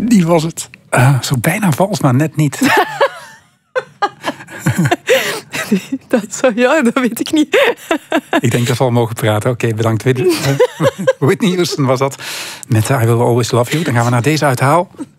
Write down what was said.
Die was het. Zo bijna vals, maar net niet. Dat weet ik niet. Ik denk dat we al mogen praten. Oké, bedankt. Whitney Houston was dat met I Will Always Love You. Dan gaan we naar deze uithaal.